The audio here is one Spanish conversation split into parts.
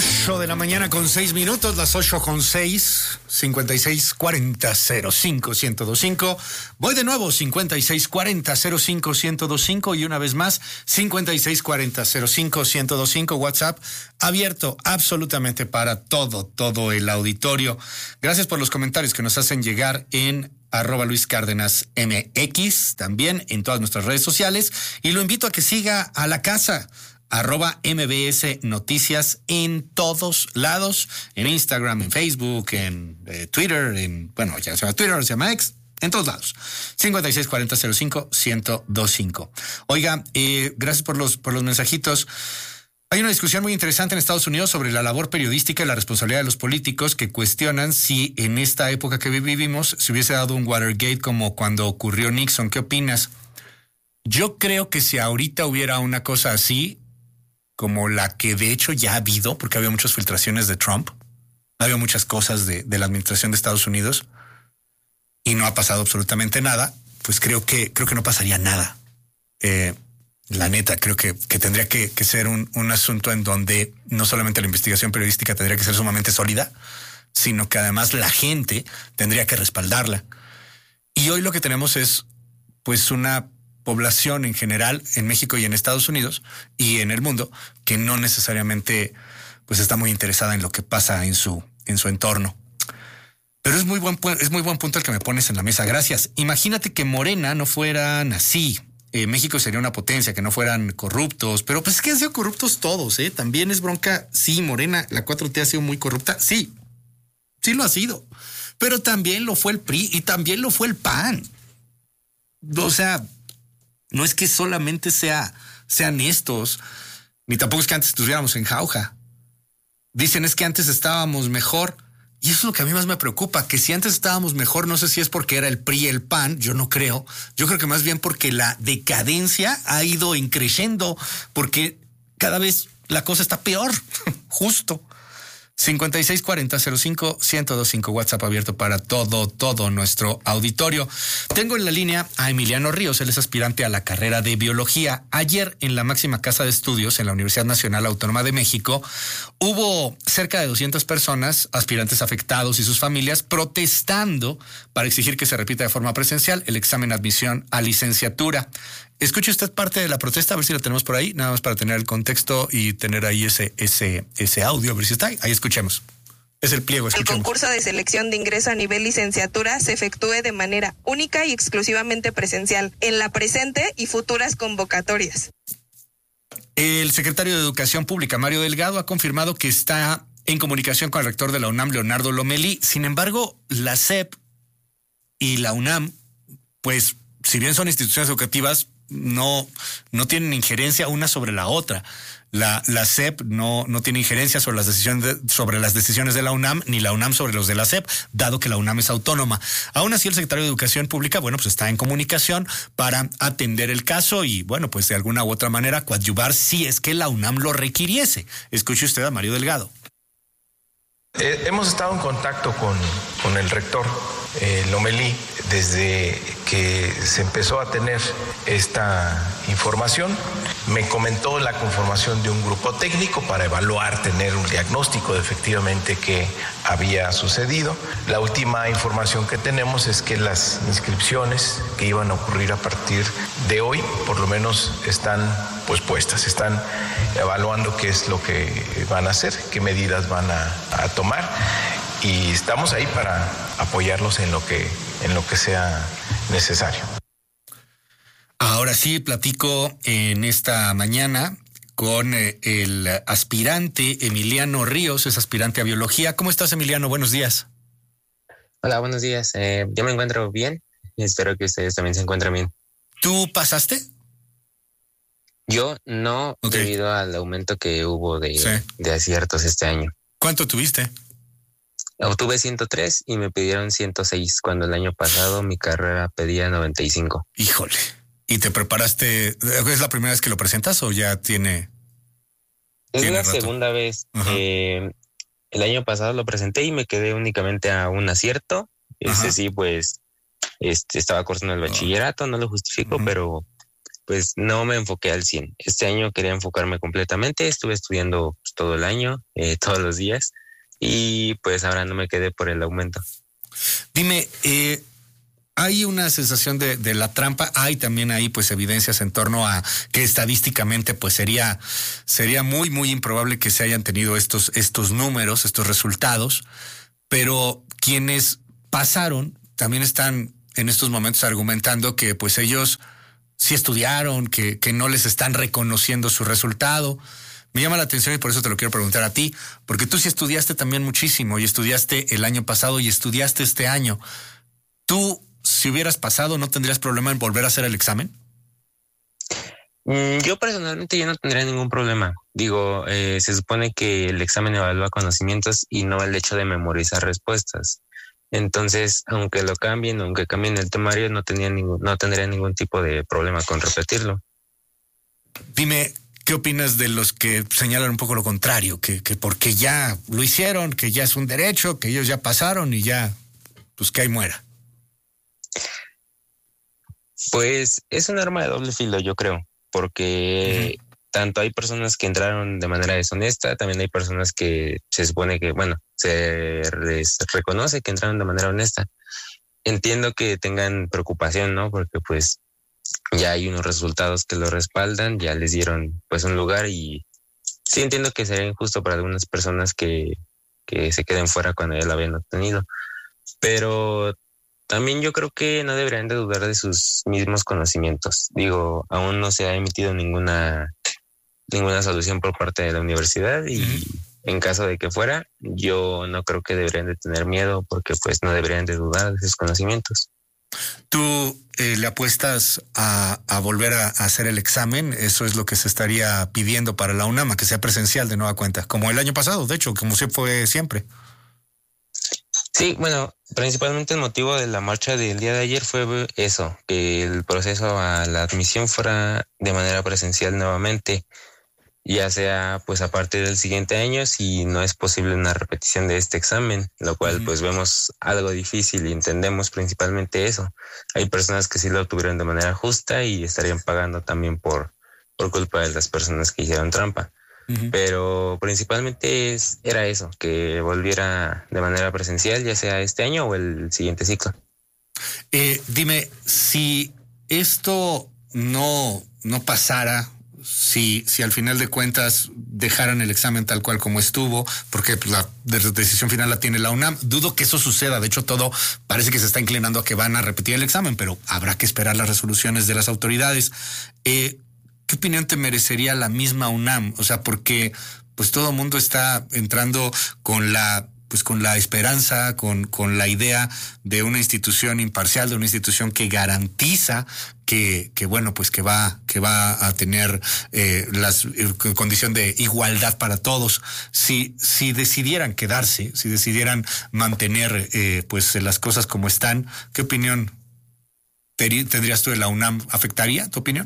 8 de la mañana con 6 minutos, las 8 con 6, 5640-05-1025. Voy de nuevo, 5640-05-1025 y una vez más, 5640-05-1025, WhatsApp abierto absolutamente para todo el auditorio. Gracias por los comentarios que nos hacen llegar en @Luis Cárdenas MX, también en todas nuestras redes sociales, y lo invito a que siga a la casa, @MBS Noticias en todos lados, en Instagram, en Facebook, en Twitter, ya se llama Twitter, se llama X, en todos lados. 5640-05-1025. Oiga, gracias por los mensajitos. Hay una discusión muy interesante en Estados Unidos sobre la labor periodística y la responsabilidad de los políticos, que cuestionan si en esta época que vivimos se hubiese dado un Watergate como cuando ocurrió Nixon. ¿Qué opinas? Yo creo que si ahorita hubiera una cosa así, como la que de hecho ya ha habido, porque había muchas filtraciones de Trump, había muchas cosas de la administración de Estados Unidos y no ha pasado absolutamente nada, pues creo que no pasaría nada. La neta, creo que tendría que ser un asunto en donde no solamente la investigación periodística tendría que ser sumamente sólida, sino que además la gente tendría que respaldarla. Y hoy lo que tenemos es pues una población en general en México y en Estados Unidos y en el mundo que no necesariamente pues está muy interesada en lo que pasa en su entorno. Pero es muy buen punto el que me pones en la mesa. Gracias. Imagínate que Morena no fueran así. México sería una potencia, que no fueran corruptos, pero pues es que han sido corruptos todos, ¿eh? También es bronca. Sí, Morena, la 4T ha sido muy corrupta. Sí lo ha sido. Pero también lo fue el PRI y también lo fue el PAN. O sea, no es que solamente sean estos, ni tampoco es que antes estuviéramos en jauja. Dicen es que antes estábamos mejor. Y eso es lo que a mí más me preocupa, que si antes estábamos mejor, no sé si es porque era el PRI y el PAN, yo no creo. Yo creo que más bien porque la decadencia ha ido increciendo, porque cada vez la cosa está peor, justo. 5640-05-1025, WhatsApp abierto para todo nuestro auditorio. Tengo en la línea a Emiliano Ríos, él es aspirante a la carrera de biología. Ayer en la máxima casa de estudios en la Universidad Nacional Autónoma de México hubo cerca de 200 personas, aspirantes afectados y sus familias, protestando para exigir que se repita de forma presencial el examen de admisión a licenciatura. Escuche usted parte de la protesta, a ver si la tenemos por ahí, nada más para tener el contexto y tener ahí ese audio, a ver si está ahí. Ahí escuchemos. Es el pliego, escuchemos. El concurso de selección de ingreso a nivel licenciatura se efectúe de manera única y exclusivamente presencial en la presente y futuras convocatorias. El secretario de Educación Pública, Mario Delgado, ha confirmado que está en comunicación con el rector de la UNAM, Leonardo Lomelí. Sin embargo, la SEP y la UNAM, pues, si bien son instituciones educativas, no tienen injerencia una sobre la otra. La SEP no tiene injerencia sobre las decisiones de la UNAM, ni la UNAM sobre los de la SEP, dado que la UNAM es autónoma. Aún así, el secretario de Educación Pública, pues está en comunicación para atender el caso y, pues de alguna u otra manera coadyuvar si es que la UNAM lo requiriese. Escuche usted a Mario Delgado. Hemos estado en contacto con el rector Lomelí desde que se empezó a tener esta información. Me comentó la conformación de un grupo técnico para evaluar, tener un diagnóstico de efectivamente qué había sucedido. La última información que tenemos es que las inscripciones que iban a ocurrir a partir de hoy, por lo menos están puestas, están evaluando qué es lo que van a hacer, qué medidas van a tomar. Y estamos ahí para apoyarlos en lo que sea necesario. Ahora sí, platico en esta mañana con el aspirante Emiliano Ríos, es aspirante a biología. ¿Cómo estás, Emiliano? Buenos días. Hola, buenos días. Yo me encuentro bien y espero que ustedes también se encuentren bien. ¿Tú pasaste? Yo no, okay, debido al aumento que hubo de aciertos este año. ¿Cuánto tuviste? Obtuve 103 y me pidieron 106, cuando el año pasado mi carrera pedía 95. Híjole. ¿Y te preparaste? ¿Es la primera vez que lo presentas o ya tiene? Es la segunda vez. El año pasado lo presenté y me quedé únicamente a un acierto. Sí, pues, estaba cursando el bachillerato, no lo justifico, pero pues no me enfoqué al 100. Este año quería enfocarme completamente. Estuve estudiando pues, todo el año, todos los días, y pues ahora no me quedé por el aumento. Dime, hay una sensación de la trampa, hay también ahí pues evidencias en torno a que estadísticamente pues sería muy, muy improbable que se hayan tenido estos números, estos resultados, pero quienes pasaron también están en estos momentos argumentando que pues ellos sí estudiaron, que no les están reconociendo su resultado. Me llama la atención y por eso te lo quiero preguntar a ti, porque tú sí estudiaste también muchísimo y estudiaste el año pasado y estudiaste este año. ¿Tú, si hubieras pasado, no tendrías problema en volver a hacer el examen? Yo personalmente no tendría ningún problema. Digo, se supone que el examen evalúa conocimientos y no el hecho de memorizar respuestas. Entonces, aunque cambien el temario, no tendría ningún tipo de problema con repetirlo. Dime, ¿qué opinas de los que señalan un poco lo contrario? Que porque ya lo hicieron, que ya es un derecho, que ellos ya pasaron y ya, pues que ahí muera. Pues es un arma de doble filo, yo creo, porque tanto hay personas que entraron de manera deshonesta, también hay personas que se supone que, se les reconoce que entraron de manera honesta. Entiendo que tengan preocupación, ¿no? Porque pues ya hay unos resultados que lo respaldan, ya les dieron pues un lugar y sí entiendo que sería injusto para algunas personas que se queden fuera cuando ya lo habían obtenido. Pero también yo creo que no deberían de dudar de sus mismos conocimientos. Digo, aún no se ha emitido ninguna solución por parte de la universidad y en caso de que fuera, yo no creo que deberían de tener miedo porque pues no deberían de dudar de sus conocimientos. ¿Tú le apuestas a volver a hacer el examen? Eso es lo que se estaría pidiendo para la UNAM, que sea presencial de nueva cuenta, como el año pasado, de hecho, como se fue siempre. Sí, principalmente el motivo de la marcha del día de ayer fue eso, que el proceso a la admisión fuera de manera presencial nuevamente, ya sea pues a partir del siguiente año si no es posible una repetición de este examen, lo cual pues vemos algo difícil y entendemos principalmente eso. Hay personas que sí lo obtuvieron de manera justa y estarían pagando también por culpa de las personas que hicieron trampa. Pero principalmente era eso, que volviera de manera presencial, ya sea este año o el siguiente ciclo. Dime, si esto no pasara, si al final de cuentas dejaran el examen tal cual como estuvo, porque la decisión final la tiene la UNAM, dudo que eso suceda. De hecho, todo parece que se está inclinando a que van a repetir el examen, pero habrá que esperar las resoluciones de las autoridades. ¿Qué opinión te merecería la misma UNAM? O sea, porque pues todo el mundo está entrando con la esperanza, con la idea de una institución imparcial, de una institución que garantiza que va a tener las condición de igualdad para todos. Si decidieran quedarse, si decidieran mantener pues las cosas como están, ¿qué opinión tendrías tú de la UNAM? ¿Afectaría tu opinión?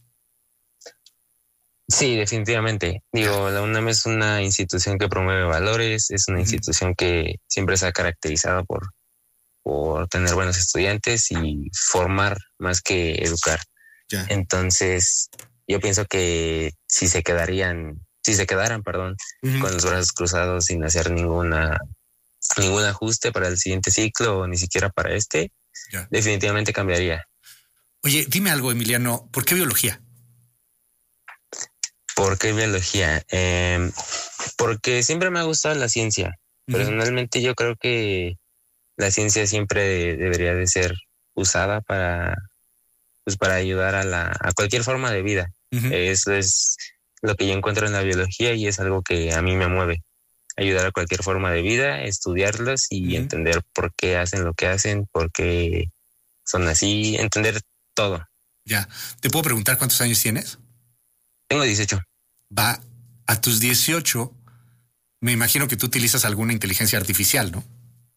Sí, definitivamente. Digo, la UNAM es una institución que promueve valores, es una institución que siempre se ha caracterizado por tener buenos estudiantes y formar más que educar. Yeah. Entonces, yo pienso que si se quedaran, con los brazos cruzados sin hacer ningún ajuste para el siguiente ciclo o ni siquiera para este, definitivamente cambiaría. Oye, dime algo, Emiliano, ¿por qué biología? ¿Por qué biología? Porque siempre me ha gustado la ciencia. Personalmente yo creo que la ciencia siempre debería de ser usada para ayudar a cualquier forma de vida. Eso es lo que yo encuentro en la biología y es algo que a mí me mueve. Ayudar a cualquier forma de vida, estudiarlos y entender por qué hacen lo que hacen, por qué son así, entender todo. Ya. ¿Te puedo preguntar cuántos años tienes? Tengo 18. Va, a tus 18, me imagino que tú utilizas alguna inteligencia artificial, ¿no?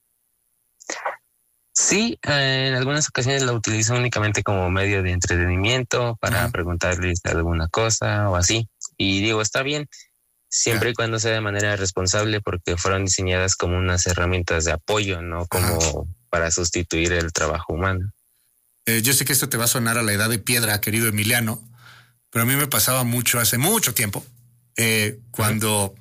Sí, en algunas ocasiones la utilizo únicamente como medio de entretenimiento para preguntarles alguna cosa o así. Y digo, está bien, siempre y cuando sea de manera responsable porque fueron diseñadas como unas herramientas de apoyo, no como para sustituir el trabajo humano. Yo sé que esto te va a sonar a la edad de piedra, querido Emiliano, pero a mí me pasaba mucho hace mucho tiempo, cuando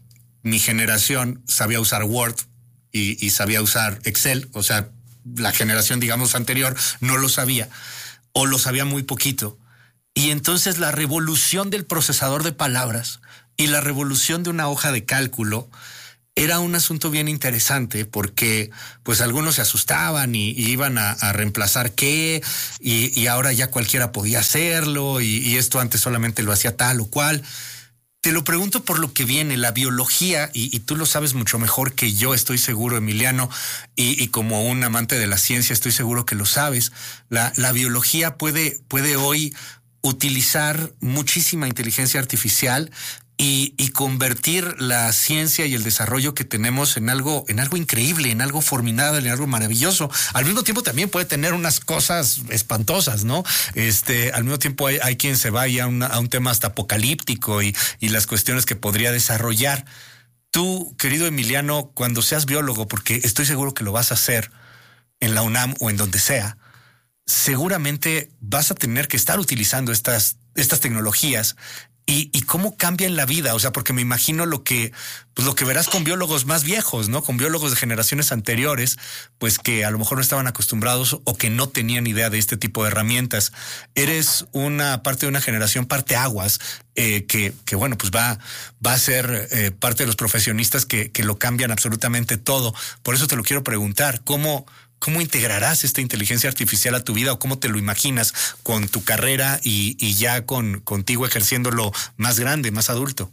mi generación sabía usar Word y sabía usar Excel, o sea, la generación, digamos, anterior no lo sabía o lo sabía muy poquito. Y entonces la revolución del procesador de palabras y la revolución de una hoja de cálculo era un asunto bien interesante porque pues algunos se asustaban y iban a reemplazar qué y ahora ya cualquiera podía hacerlo y esto antes solamente lo hacía tal o cual. Te lo pregunto por lo que viene, la biología, y tú lo sabes mucho mejor que yo, estoy seguro, Emiliano, y como un amante de la ciencia estoy seguro que lo sabes. La biología puede hoy utilizar muchísima inteligencia artificial y convertir la ciencia y el desarrollo que tenemos en algo increíble, en algo formidable, en algo maravilloso. Al mismo tiempo también puede tener unas cosas espantosas, ¿no? Al mismo tiempo hay quien se va a un tema hasta apocalíptico y las cuestiones que podría desarrollar. Tú, querido Emiliano, cuando seas biólogo, porque estoy seguro que lo vas a hacer en la UNAM o en donde sea, seguramente vas a tener que estar utilizando estas tecnologías y cómo cambian la vida. O sea, porque me imagino lo que verás con biólogos más viejos, ¿no? Con biólogos de generaciones anteriores, pues que a lo mejor no estaban acostumbrados o que no tenían idea de este tipo de herramientas. Eres una parte de una generación parteaguas que bueno, pues va a ser parte de los profesionistas que lo cambian absolutamente todo. Por eso te lo quiero preguntar, ¿Cómo integrarás esta inteligencia artificial a tu vida o cómo te lo imaginas con tu carrera y ya contigo ejerciéndolo más grande, más adulto?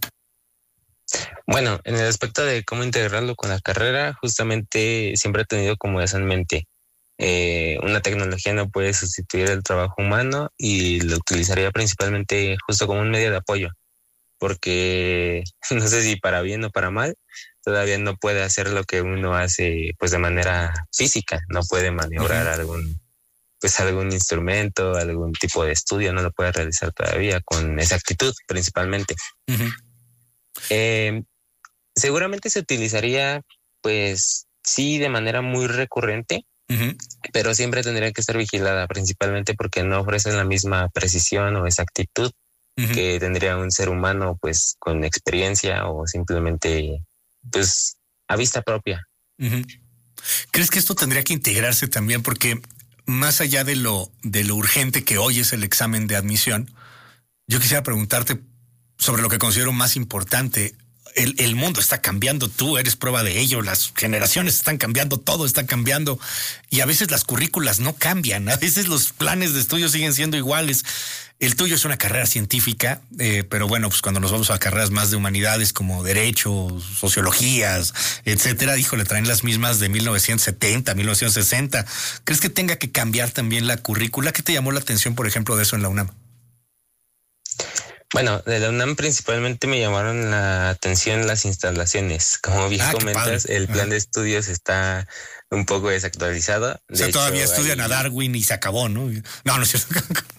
Bueno, en el aspecto de cómo integrarlo con la carrera, justamente siempre he tenido como eso en mente. Una tecnología no puede sustituir el trabajo humano y lo utilizaría principalmente justo como un medio de apoyo, porque no sé si para bien o para mal, todavía no puede hacer lo que uno hace pues de manera física, no puede maniobrar algún instrumento, algún tipo de estudio, no lo puede realizar todavía con exactitud principalmente. Seguramente se utilizaría pues sí de manera muy recurrente, pero siempre tendría que estar vigilada principalmente porque no ofrece la misma precisión o exactitud que tendría un ser humano pues con experiencia o simplemente pues a vista propia. ¿Crees que esto tendría que integrarse también? Porque más allá de lo urgente que hoy es el examen de admisión, yo quisiera preguntarte sobre lo que considero más importante. El mundo está cambiando, tú eres prueba de ello, las generaciones están cambiando, todo está cambiando y a veces las currículas no cambian, a veces los planes de estudio siguen siendo iguales. El tuyo es una carrera científica, pero bueno, pues cuando nos vamos a carreras más de humanidades como derecho, sociologías, etcétera, híjole, traen las mismas de 1970, 1960. ¿Crees que tenga que cambiar también la currícula? ¿Qué te llamó la atención, por ejemplo, de eso en la UNAM? Bueno, de la UNAM principalmente me llamaron la atención las instalaciones. Como bien comentas, el plan de estudios está un poco desactualizado. O sea, todavía estudian a Darwin y se acabó, ¿no? No es cierto.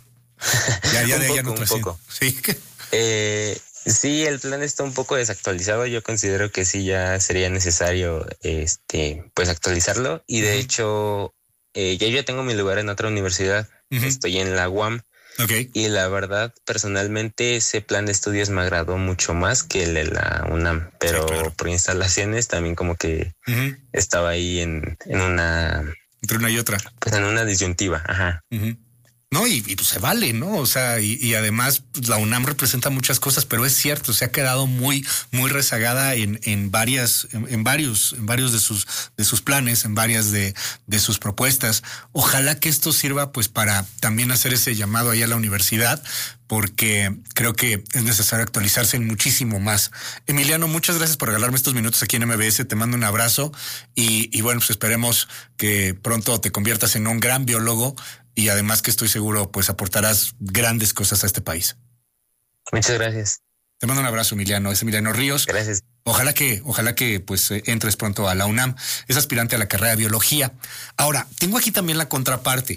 Un poco. Sí. Sí, el plan está un poco desactualizado. Yo considero que sí ya sería necesario pues actualizarlo. Y de hecho, yo tengo mi lugar en otra universidad. Estoy en la UAM. Okay. Y la verdad, personalmente, ese plan de estudios me agradó mucho más que el de la UNAM, pero sí, claro, por instalaciones también como que estaba ahí en una... Entre una y otra. Pues en una disyuntiva, ajá. No, y pues se vale, ¿no? O sea, y además la UNAM representa muchas cosas, pero es cierto, se ha quedado muy rezagada en varios de sus planes, en varias de sus propuestas. Ojalá que esto sirva pues para también hacer ese llamado ahí a la universidad, porque creo que es necesario actualizarse en muchísimo más. Emiliano, muchas gracias por regalarme estos minutos aquí en MBS. Te mando un abrazo y bueno, pues esperemos que pronto te conviertas en un gran biólogo y además que estoy seguro pues aportarás grandes cosas a este país. Muchas gracias. Te mando un abrazo, Emiliano. Es Emiliano Ríos. Gracias. Ojalá que pues entres pronto a la UNAM. Es aspirante a la carrera de biología. Ahora, tengo aquí también la contraparte.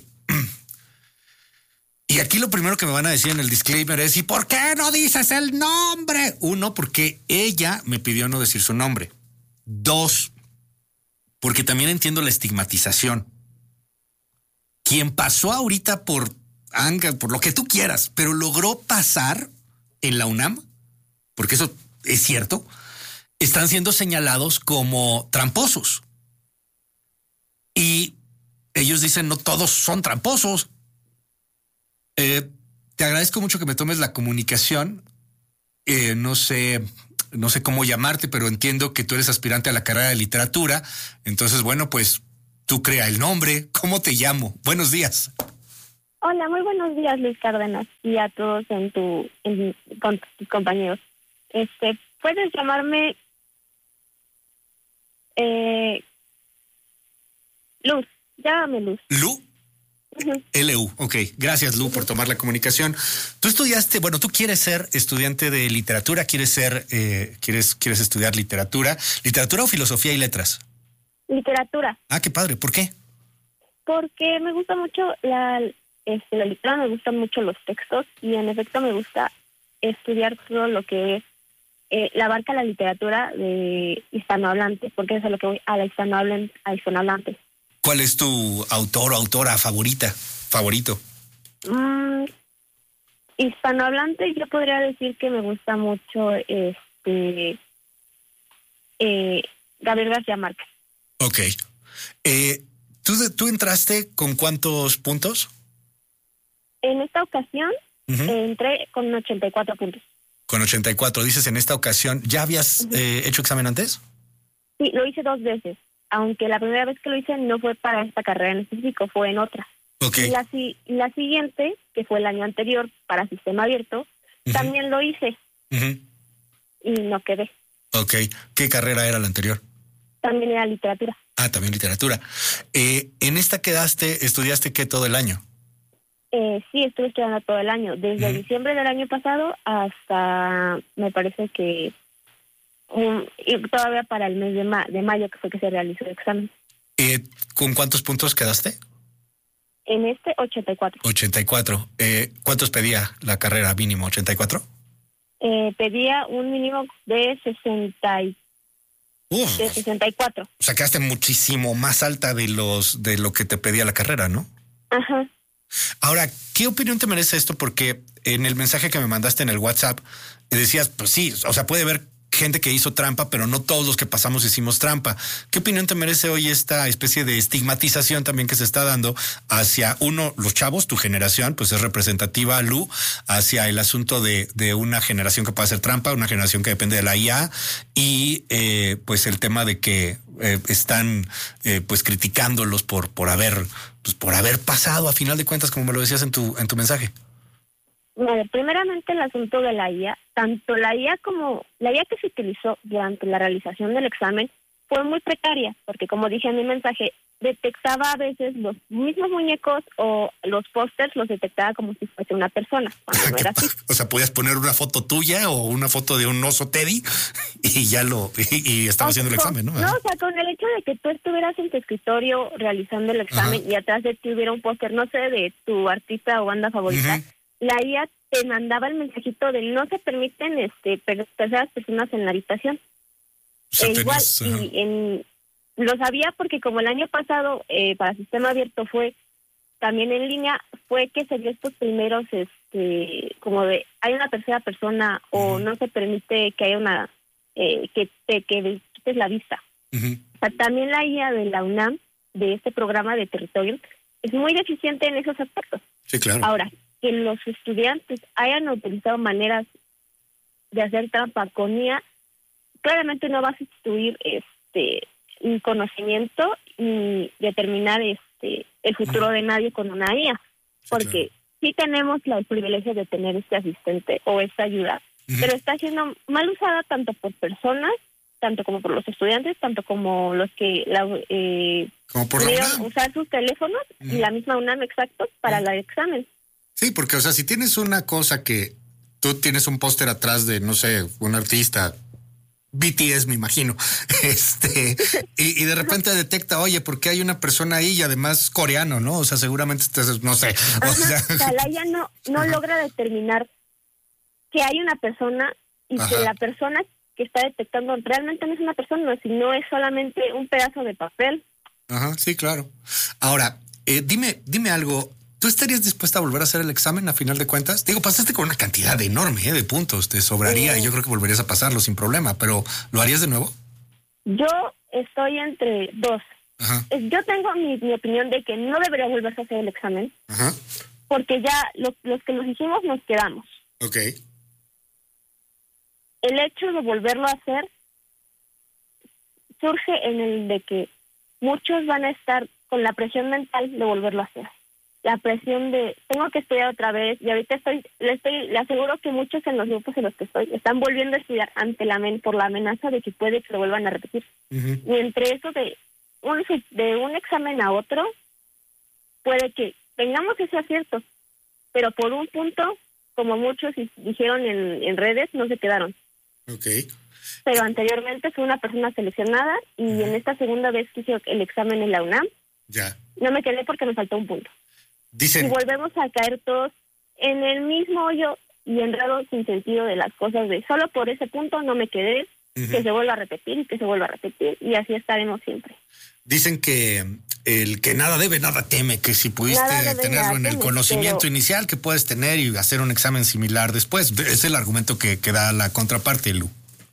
Y aquí lo primero que me van a decir en el disclaimer es: ¿y por qué no dices el nombre? 1, porque ella me pidió no decir su nombre. 2, porque también entiendo la estigmatización. Quien pasó ahorita por lo que tú quieras, pero logró pasar en la UNAM, porque eso es cierto, están siendo señalados como tramposos. Y ellos dicen, no todos son tramposos. Te agradezco mucho que me tomes la comunicación. No sé cómo llamarte, pero entiendo que tú eres aspirante a la carrera de literatura. Entonces, bueno, pues tú crea el nombre. ¿Cómo te llamo? Buenos días. Hola, muy buenos días, Luis Cárdenas, y a todos con tus compañeros. Puedes llamarme Luz. Llámame Luz. ¿Lu? Uh-huh. L-U, ok. Gracias, Lu, por tomar la comunicación. Tú estudiaste, bueno, tú quieres ser estudiante de literatura, quieres estudiar literatura o filosofía y letras. Literatura. Ah, qué padre. ¿Por qué? Porque me gusta mucho la literatura, me gustan mucho los textos y en efecto me gusta estudiar todo lo que es la abarca la literatura de hispanohablante, porque eso es lo que voy a la hispanohablante. ¿Cuál es tu autor o autora favorito? Hispanohablante, yo podría decir que me gusta mucho Gabriel García Márquez. Ok. ¿Tú entraste con cuántos puntos? En esta ocasión entré con 84 puntos. Con 84, dices en esta ocasión. ¿Ya habías hecho examen antes? Sí, lo hice 2 veces. Aunque la primera vez que lo hice no fue para esta carrera en específico, fue en otra. Okay. Y la siguiente, que fue el año anterior para sistema abierto, también lo hice. Y no quedé. Ok. ¿Qué carrera era la anterior? También era literatura. Ah, también literatura. ¿En esta estudiaste qué todo el año? Sí, estuve estudiando todo el año. Desde diciembre del año pasado hasta, me parece que y todavía para el mes de mayo, que fue que se realizó el examen. ¿Con cuántos puntos quedaste? En 84. 84. ¿Cuántos pedía la carrera mínimo? ¿84? Pedía un mínimo de 64. O sea, quedaste muchísimo más alta de lo que te pedía la carrera, ¿no? Ajá. Ahora, ¿qué opinión te merece esto? Porque en el mensaje que me mandaste en el WhatsApp decías, pues sí, o sea, puede haber gente que hizo trampa, pero no todos los que pasamos hicimos trampa. ¿Qué opinión te merece hoy esta especie de estigmatización también que se está dando hacia los chavos, tu generación, pues es representativa, Lu, hacia el asunto de una generación que puede hacer trampa, una generación que depende de la IA y pues el tema de que están pues criticándolos por haber pasado a final de cuentas, como me lo decías en tu mensaje? Bueno, primeramente el asunto de la IA, tanto la IA como la IA que se utilizó durante la realización del examen fue muy precaria, porque como dije en mi mensaje, detectaba a veces los mismos muñecos o los pósters los detectaba como si fuese una persona, cuando no era así. O sea, podías poner una foto tuya o una foto de un oso Teddy y ya y estaba haciendo el examen, ¿no? No, o sea, con el hecho de que tú estuvieras en tu escritorio realizando el examen y atrás de ti hubiera un póster, no sé, de tu artista o banda favorita, la IA te mandaba el mensajito de no se permiten terceras personas en la habitación. O sea, lo sabía porque como el año pasado para sistema abierto fue también en línea, fue que se dio estos primeros como de hay una tercera persona o no se permite que haya una que quites la vista. O sea, también la IA de la UNAM, de este programa de territorio, es muy deficiente en esos aspectos. Sí, claro. Ahora, que los estudiantes hayan utilizado maneras de hacer trampa con IA, claramente no va a sustituir un conocimiento y determinar el futuro de nadie con una IA, porque sí tenemos el privilegio de tener este asistente o esta ayuda, pero está siendo mal usada tanto por personas, tanto como por los estudiantes, tanto como los que pudieron usar sus teléfonos y la misma UNAM, exacto, para el examen. Sí, porque, o sea, si tienes una cosa que tú tienes un póster atrás de, no sé, un artista, BTS, me imagino, y de repente detecta, oye, ¿por qué hay una persona ahí y además coreano, no? O sea, seguramente, no sé. O sea, la IA no logra determinar que hay una persona y que la persona que está detectando realmente no es una persona, sino es solamente un pedazo de papel. Ajá, sí, claro. Ahora, dime algo. ¿Tú estarías dispuesta a volver a hacer el examen a final de cuentas? Digo, pasaste con una cantidad enorme de puntos, te sobraría y yo creo que volverías a pasarlo sin problema, pero ¿lo harías de nuevo? Yo estoy entre dos. Ajá. Yo tengo mi opinión de que no debería volverse a hacer el examen. Ajá. Porque ya los que nos hicimos nos quedamos. Ok. El hecho de volverlo a hacer surge en el de que muchos van a estar con la presión mental de volverlo a hacer. La presión de, tengo que estudiar otra vez, y ahorita le aseguro que muchos en los grupos en los que estoy están volviendo a estudiar por la amenaza de que puede que lo vuelvan a repetir. Uh-huh. Y entre eso de un examen a otro, puede que tengamos ese acierto, pero por un punto, como muchos dijeron en redes, no se quedaron. Okay. Pero anteriormente fue una persona seleccionada y en esta segunda vez que hice el examen en la UNAM, no me quedé porque me faltó un punto. Dicen... Y volvemos a caer todos en el mismo hoyo y enredo sin sentido de las cosas de solo por ese punto no me quedé, que se vuelva a repetir y que se vuelva a repetir y así estaremos siempre. Dicen que el que nada debe, nada teme, que si pudiste tenerlo en el conocimiento inicial que puedes tener y hacer un examen similar después. Es el argumento que da la contraparte, Lu.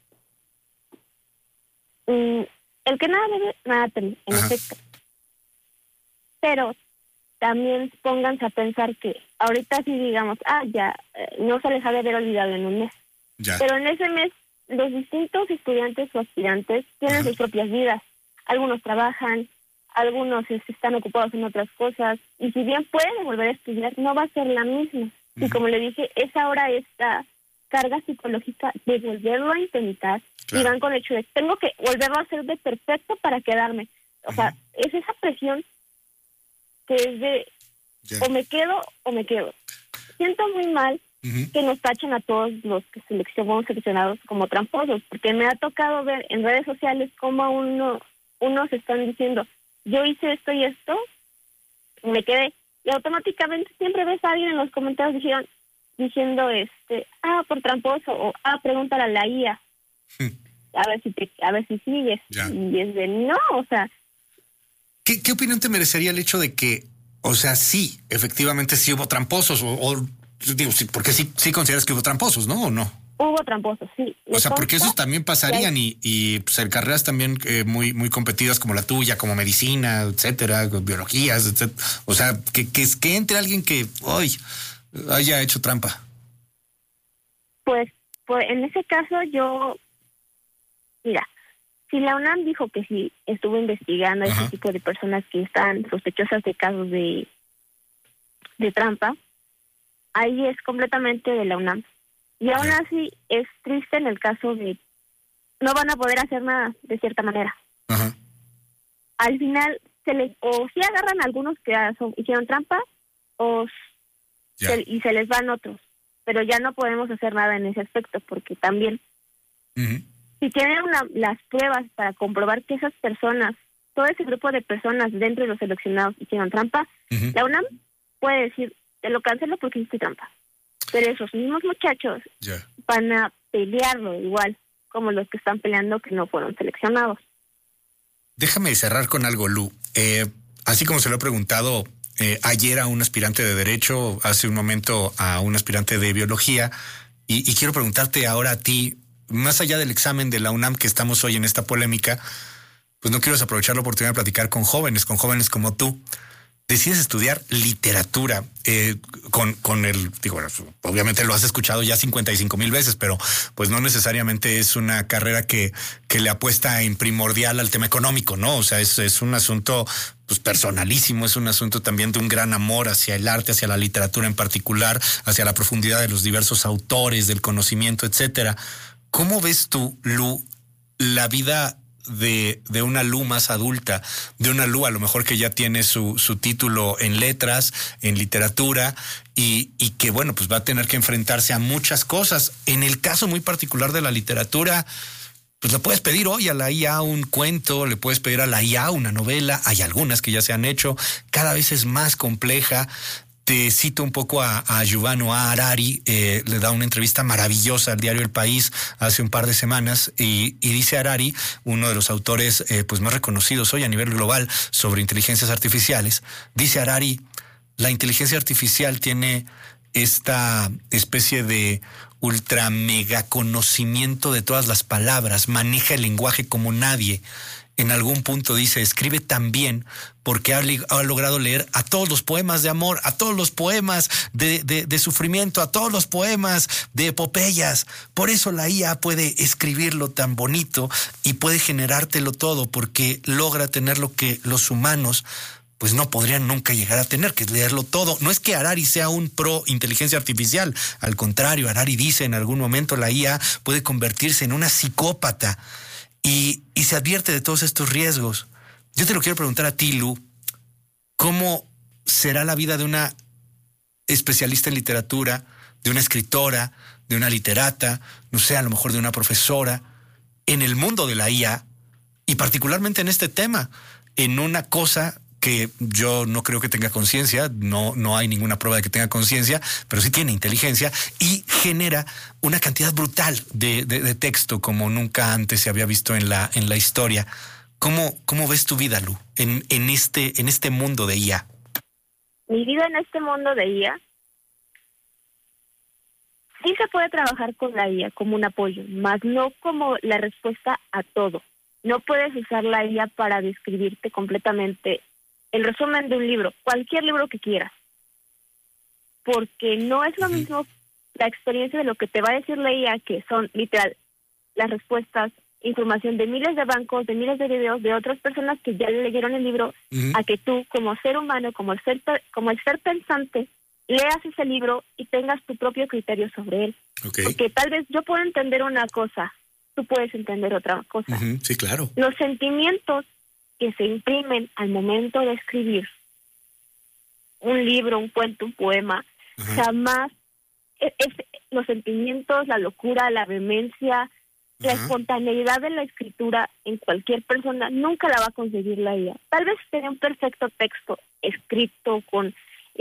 El que nada debe, nada teme, en efecto. Pero también pónganse a pensar que ahorita sí digamos, no se les ha de haber olvidado en un mes. Ya. Pero en ese mes los distintos estudiantes o aspirantes tienen sus propias vidas. Algunos trabajan, algunos están ocupados en otras cosas, y si bien pueden volver a estudiar, no va a ser la misma. Y como le dije, es ahora esta carga psicológica de volverlo a intentar, y van con el hecho de, tengo que volverlo a hacer de perfecto para quedarme. O sea, es esa presión que es de, o me quedo o me quedo. Siento muy mal que nos tachen a todos los que somos seleccionados como tramposos, porque me ha tocado ver en redes sociales cómo unos están diciendo, yo hice esto y esto, me quedé, y automáticamente siempre ves a alguien en los comentarios diciendo por tramposo, o pregúntale a la IA, a ver si sigues. Y es de no, o sea. ¿Qué opinión te merecería el hecho de que, o sea, sí, efectivamente sí hubo tramposos, o digo, sí, porque sí consideras que hubo tramposos, ¿no? ¿O no? Hubo tramposos, sí. O sea, porque esos también pasarían y pues, en carreras también muy, muy competidas como la tuya, como medicina, etcétera, biologías, etcétera. O sea, que entre alguien que hoy haya hecho trampa. Pues en ese caso mira, si la UNAM dijo que sí estuvo investigando a ese tipo de personas que están sospechosas de casos de trampa, ahí es completamente de la UNAM. Y aún así es triste en el caso de no van a poder hacer nada de cierta manera. Al final o sí agarran a algunos que hicieron trampa y se les van otros, pero ya no podemos hacer nada en ese aspecto porque también si tienen las pruebas para comprobar que esas personas, todo ese grupo de personas dentro de los seleccionados hicieron trampa, la UNAM puede decir, te lo cancelo porque hiciste trampa. Pero esos mismos muchachos van a pelearlo igual como los que están peleando que no fueron seleccionados. Déjame cerrar con algo, Lu. Así como se lo he preguntado ayer a un aspirante de Derecho, hace un momento a un aspirante de Biología, y quiero preguntarte ahora a ti, más allá del examen de la UNAM que estamos hoy en esta polémica, pues no quiero desaprovechar la oportunidad de platicar con jóvenes como tú. Decides estudiar literatura con digo, obviamente lo has escuchado ya 55,000 veces, pero pues no necesariamente es una carrera que le apuesta en primordial al tema económico, ¿no? O sea, es un asunto pues personalísimo, es un asunto también de un gran amor hacia el arte, hacia la literatura en particular, hacia la profundidad de los diversos autores, del conocimiento, etcétera. ¿Cómo ves tú, Lu, la vida de una Lu más adulta, de una Lu a lo mejor que ya tiene su título en letras, en literatura y que bueno, pues va a tener que enfrentarse a muchas cosas? En el caso muy particular de la literatura, pues le puedes pedir hoy a la IA un cuento, le puedes pedir a la IA una novela, hay algunas que ya se han hecho, cada vez es más compleja. Te cito un poco a Yuval Noah Harari, le da una entrevista maravillosa al diario El País hace un par de semanas y dice Harari, uno de los autores pues más reconocidos hoy a nivel global sobre inteligencias artificiales, dice Harari, la inteligencia artificial tiene esta especie de ultra mega conocimiento de todas las palabras, maneja el lenguaje como nadie. En algún punto dice, escribe tan bien porque ha logrado leer a todos los poemas de amor, a todos los poemas de sufrimiento, a todos los poemas de epopeyas. Por eso la IA puede escribirlo tan bonito y puede generártelo todo, porque logra tener lo que los humanos pues no podrían nunca llegar a tener, que es leerlo todo. No es que Harari sea un pro inteligencia artificial, al contrario, Harari dice en algún momento la IA puede convertirse en una psicópata. Y se advierte de todos estos riesgos. Yo te lo quiero preguntar a ti, Lu. ¿Cómo será la vida de una especialista en literatura, de una escritora, de una literata, no sé, a lo mejor de una profesora, en el mundo de la IA, y particularmente en este tema, en una cosa que yo no creo que tenga conciencia, no hay ninguna prueba de que tenga conciencia, pero sí tiene inteligencia y genera una cantidad brutal de texto como nunca antes se había visto en la historia? ¿Cómo ves tu vida, Lu, en este mundo de IA? Mi vida en este mundo de IA, sí se puede trabajar con la IA como un apoyo, más no como la respuesta a todo. No puedes usar la IA para describirte completamente el resumen de un libro, cualquier libro que quieras, porque no es lo mismo la experiencia de lo que te va a decir la IA, que son literal las respuestas, información de miles de bancos, de miles de videos de otras personas que ya leyeron el libro, a que tú como ser humano, como el ser pensante, leas ese libro y tengas tu propio criterio sobre él. Okay. Porque tal vez yo puedo entender una cosa, tú puedes entender otra cosa. Sí, claro. Los sentimientos que se imprimen al momento de escribir un libro, un cuento, un poema, jamás los sentimientos, la locura, la vehemencia, la espontaneidad de la escritura en cualquier persona nunca la va a conseguir la IA. Tal vez tenga un perfecto texto escrito con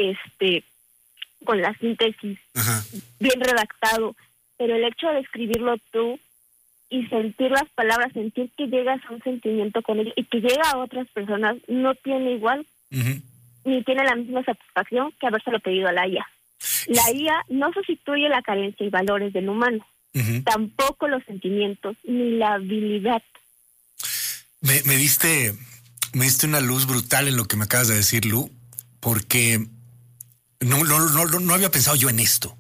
la síntesis bien redactado, pero el hecho de escribirlo tú y sentir las palabras, sentir que llegas a un sentimiento con ello y que llega a otras personas, no tiene igual, ni tiene la misma satisfacción que habérselo pedido a la IA. La IA no sustituye la carencia y valores del humano, tampoco los sentimientos, ni la habilidad. Me diste una luz brutal en lo que me acabas de decir, Lu, porque no había pensado yo en esto.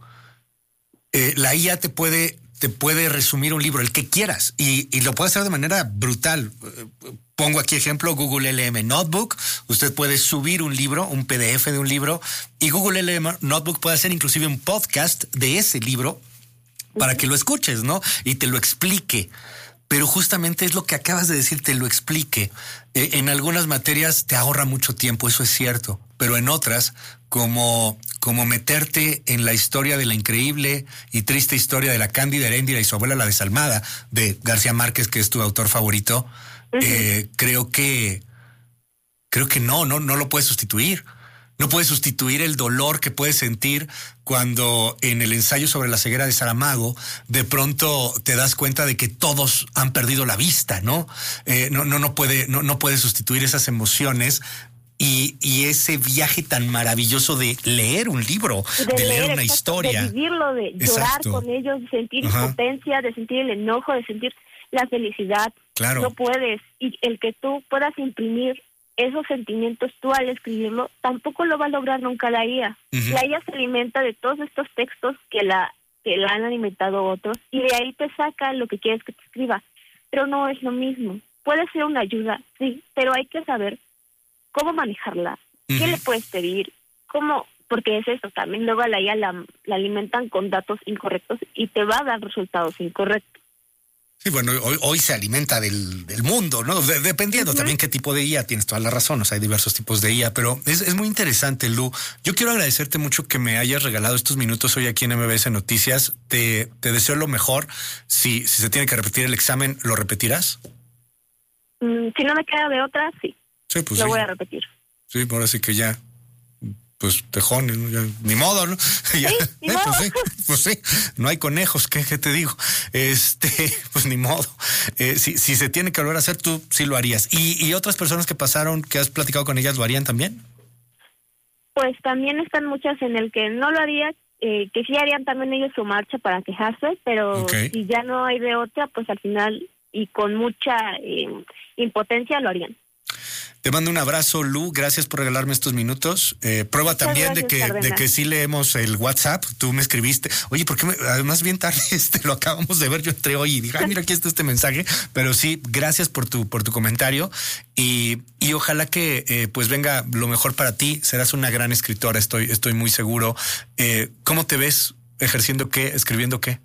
La IA te puede resumir un libro, el que quieras, y lo puede hacer de manera brutal. Pongo aquí ejemplo, Google LM Notebook. Usted puede subir un libro, un PDF de un libro, y Google LM Notebook puede hacer inclusive un podcast de ese libro para que lo escuches, ¿no? Y te lo explique. Pero justamente es lo que acabas de decir, te lo explique. En algunas materias te ahorra mucho tiempo, eso es cierto, pero en otras, como meterte en la historia de la increíble y triste historia de la Cándida Heréndira y su abuela la desalmada, de García Márquez, que es tu autor favorito, creo que no lo puedes sustituir. No puedes sustituir el dolor que puedes sentir cuando en el ensayo sobre la ceguera de Saramago de pronto te das cuenta de que todos han perdido la vista, ¿no? No puede sustituir esas emociones y ese viaje tan maravilloso de leer un libro, de leer una historia. De vivirlo, de llorar con ellos, de sentir impotencia, de sentir el enojo, de sentir la felicidad. Claro. No puedes. Y el que tú puedas imprimir esos sentimientos tú al escribirlo, tampoco lo va a lograr nunca la IA. La IA se alimenta de todos estos textos que la han alimentado otros, y de ahí te saca lo que quieres que te escriba. Pero no es lo mismo. Puede ser una ayuda, sí, pero hay que saber cómo manejarla, qué le puedes pedir, cómo, porque es eso, también luego a la IA la alimentan con datos incorrectos y te va a dar resultados incorrectos. Sí, bueno, hoy se alimenta del mundo, ¿no? Dependiendo también qué tipo de IA, tienes toda la razón, o sea, hay diversos tipos de IA, pero es muy interesante, Lu. Yo quiero agradecerte mucho que me hayas regalado estos minutos hoy aquí en MBS Noticias. Te deseo lo mejor. Si se tiene que repetir el examen, ¿lo repetirás? Si no me queda de otra, sí. Sí, pues lo voy a repetir. Sí, ahora sí que ya, pues tejón, ya, ni modo, ¿no? Ya, sí, ni modo. Pues sí, no hay conejos, ¿qué te digo? Pues ni modo. Si se tiene que volver a hacer, tú sí lo harías. ¿Y otras personas que pasaron, que has platicado con ellas, lo harían también? pues también están muchas en el que no lo haría, que sí harían también ellos su marcha para quejarse, pero si ya no hay de otra, pues al final y con mucha impotencia lo harían. Te mando un abrazo, Lu. Gracias por regalarme estos minutos. Prueba también de que sí leemos el WhatsApp. Tú me escribiste. Oye, ¿por qué además bien tarde lo acabamos de ver? Yo entré hoy y dije, ay, mira, aquí está este mensaje. Pero sí, gracias por tu comentario y ojalá que pues venga lo mejor para ti. Serás una gran escritora, estoy muy seguro. ¿Cómo te ves ejerciendo qué, escribiendo qué?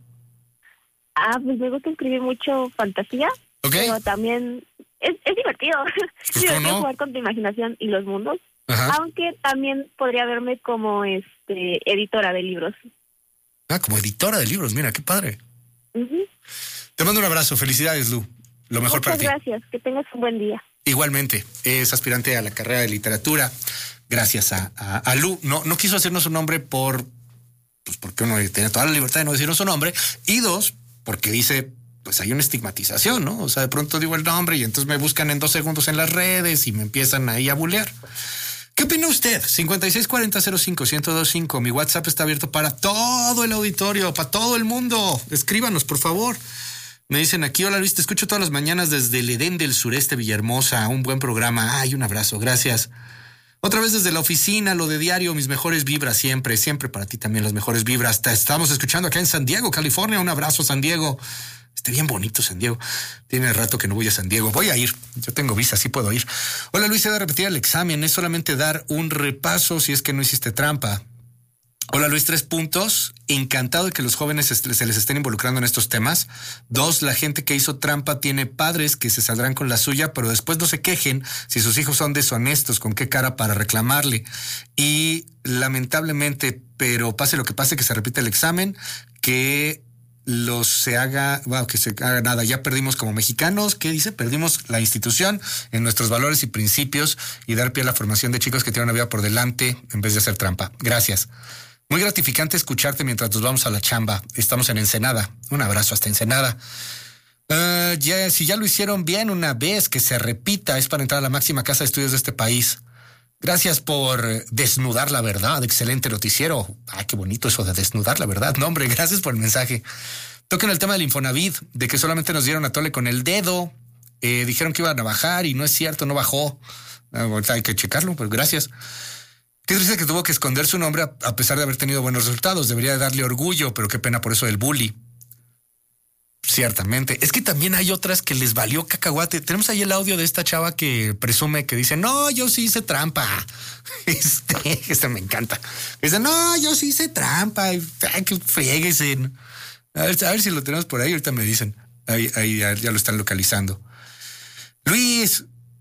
Pues me gusta escribir mucho fantasía. Pero también es divertido. Es divertido jugar con tu imaginación y los mundos. Ajá. Aunque también podría verme como editora de libros. Como editora de libros, mira, qué padre. Uh-huh. Te mando un abrazo, felicidades, Lu. Lo mejor para ti. Muchas gracias, que tengas un buen día. Igualmente, es aspirante a la carrera de literatura. Gracias a Lu. No quiso hacernos su nombre porque uno tiene toda la libertad de no decirnos su nombre. Y dos, porque dice, pues hay una estigmatización, ¿no? O sea, de pronto digo el nombre y entonces me buscan en 2 segundos en las redes y me empiezan ahí a bulear. ¿Qué opina usted? 5640-05-1025. Mi WhatsApp está abierto para todo el auditorio, para todo el mundo. Escríbanos, por favor. Me dicen aquí, hola Luis, te escucho todas las mañanas desde el Edén del Sureste, Villahermosa. Un buen programa. Ay, un abrazo, gracias. Otra vez desde la oficina, lo de diario, mis mejores vibras siempre para ti también las mejores vibras. Te estamos escuchando acá en San Diego, California. Un abrazo, San Diego. Está bien bonito San Diego. Tiene rato que no voy a San Diego. Voy a ir. Yo tengo visa, sí puedo ir. Hola Luis, se va a repetir el examen. Es solamente dar un repaso si es que no hiciste trampa. Hola Luis, 3 puntos. Encantado de que los jóvenes se les estén involucrando en estos temas. 2, la gente que hizo trampa tiene padres que se saldrán con la suya, pero después no se quejen si sus hijos son deshonestos, con qué cara para reclamarle. Y lamentablemente, pero pase lo que pase, que se repita el examen, que se haga nada. Ya perdimos como mexicanos. ¿Qué dice? Perdimos la institución en nuestros valores y principios y dar pie a la formación de chicos que tienen una vida por delante en vez de hacer trampa. Gracias. Muy gratificante escucharte mientras nos vamos a la chamba. Estamos en Ensenada. Un abrazo hasta Ensenada. Si ya lo hicieron bien una vez, que se repita. Es para entrar a la máxima casa de estudios de este país. Gracias por desnudar la verdad. Excelente noticiero. Ay, qué bonito eso de desnudar la verdad. No, hombre, gracias por el mensaje. Toquen el tema del Infonavit, de que solamente nos dieron a tole con el dedo. Dijeron que iban a bajar y no es cierto, no bajó. Hay que checarlo, pero gracias. Qué triste que tuvo que esconder su nombre a pesar de haber tenido buenos resultados. Debería de darle orgullo, pero qué pena por eso del bully. Ciertamente. Es que también hay otras que les valió cacahuate. Tenemos ahí el audio de esta chava que presume que dice, no, yo sí hice trampa. Este me encanta. Dice, no, yo sí hice trampa. Ay, que frieguese. A ver si lo tenemos por ahí. Ahorita me dicen. Ahí ya lo están localizando. Luis,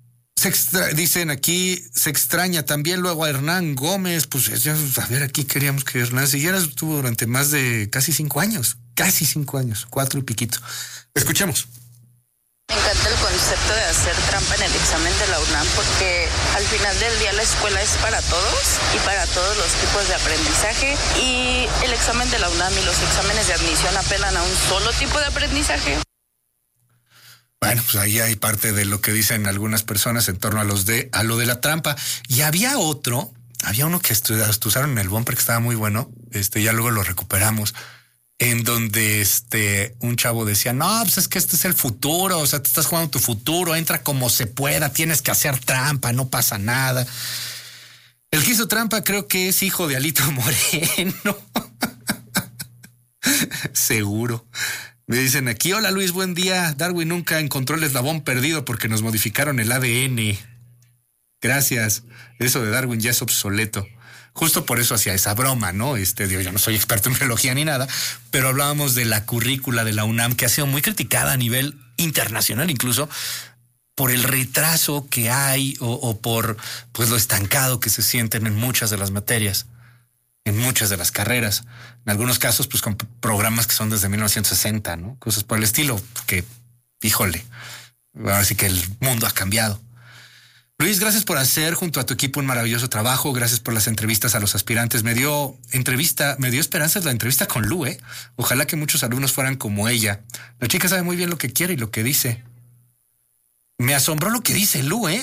dicen aquí, se extraña también luego a Hernán Gómez. Pues a ver, aquí queríamos que Hernán siguiera. Estuvo durante más de casi 5 años. Casi 5 años, 4 y piquito. Escuchemos. Me encanta el concepto de hacer trampa en el examen de la UNAM porque al final del día la escuela es para todos y para todos los tipos de aprendizaje y el examen de la UNAM y los exámenes de admisión apelan a un solo tipo de aprendizaje. Bueno, pues ahí hay parte de lo que dicen algunas personas en torno a lo de la trampa. Y había uno que usaron en el bumper que estaba muy bueno, ya luego lo recuperamos, en donde un chavo decía, no, pues es que este es el futuro, o sea, te estás jugando tu futuro, entra como se pueda, tienes que hacer trampa, no pasa nada. El que hizo trampa creo que es hijo de Alito Moreno. Seguro. Me dicen aquí, hola Luis, buen día. Darwin nunca encontró el eslabón perdido porque nos modificaron el ADN. Gracias. Eso de Darwin ya es obsoleto. Justo por eso hacía esa broma, ¿no? Yo no soy experto en biología ni nada, pero hablábamos de la currícula de la UNAM, que ha sido muy criticada a nivel internacional incluso, por el retraso que hay o por pues lo estancado que se sienten en muchas de las materias, en muchas de las carreras. En algunos casos, pues con programas que son desde 1960, ¿no? Cosas por el estilo, que, híjole, ahora sí que el mundo ha cambiado. Luis, gracias por hacer junto a tu equipo un maravilloso trabajo. Gracias por las entrevistas a los aspirantes. Me dio esperanzas la entrevista con Lu, ¿eh? Ojalá que muchos alumnos fueran como ella. La chica sabe muy bien lo que quiere y lo que dice. Me asombró lo que dice Lu, ¿eh?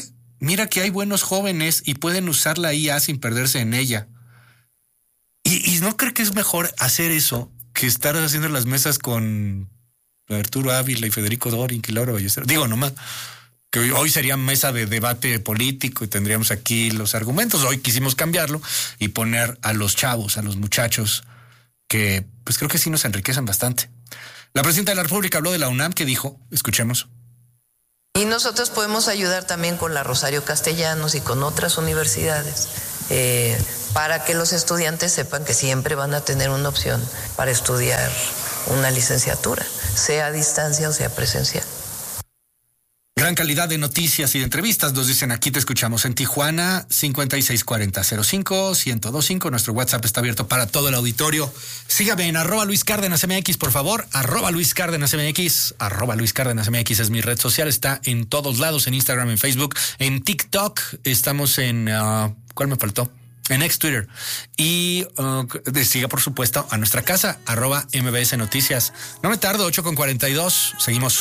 mira que hay buenos jóvenes y pueden usar la IA sin perderse en ella. Y no creo que es mejor hacer eso que estar haciendo las mesas con Arturo Ávila y Federico Dorin, y Laura Ballester. Digo, nomás que hoy sería mesa de debate político y tendríamos aquí los argumentos. Hoy quisimos cambiarlo y poner a los chavos, a los muchachos, que pues creo que sí nos enriquecen bastante. La presidenta de la República habló de la UNAM, que dijo, escuchemos. Y nosotros podemos ayudar también con la Rosario Castellanos y con otras universidades para que los estudiantes sepan que siempre van a tener una opción para estudiar una licenciatura, sea a distancia o sea presencial. Gran calidad de noticias y de entrevistas, nos dicen aquí, te escuchamos en Tijuana, 5640-05-1025. Nuestro WhatsApp está abierto para todo el auditorio. Sígame en @LuisCárdenasMX, por favor, @LuisCárdenasMX, @LuisCárdenasMX es mi red social, está en todos lados, en Instagram, en Facebook, en TikTok, estamos en, ¿cuál me faltó? En ex Twitter. Y siga, por supuesto, a nuestra casa, @MBS Noticias. No me tardo, 8:42, seguimos.